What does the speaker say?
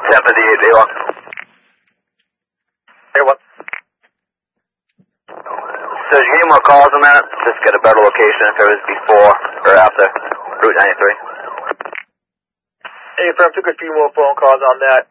Sympathy 8-1. Hey, what? So did you get any more calls on that? Just get a better location if it was before or after Route 93. Hey, firm, took a few more phone calls on that.